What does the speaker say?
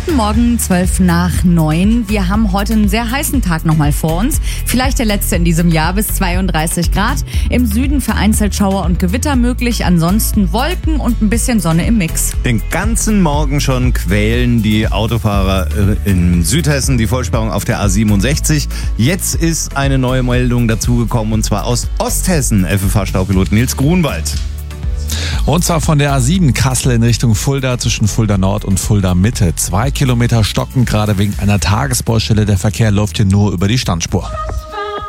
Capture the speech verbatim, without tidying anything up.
Guten Morgen, zwölf nach neun. Wir haben heute einen sehr heißen Tag nochmal vor uns. Vielleicht der letzte in diesem Jahr bis zweiunddreißig Grad. Im Süden vereinzelt Schauer und Gewitter möglich. Ansonsten Wolken und ein bisschen Sonne im Mix. Den ganzen Morgen schon quälen die Autofahrer in Südhessen die Vollsperrung auf der A siebenundsechzig. Jetzt ist eine neue Meldung dazugekommen und zwar aus Osthessen. F F H-Staupilot Nils Grunwald. Und zwar von der A sieben Kassel in Richtung Fulda zwischen Fulda Nord und Fulda Mitte. Zwei Kilometer stocken gerade wegen einer Tagesbaustelle. Der Verkehr läuft hier nur über die Standspur.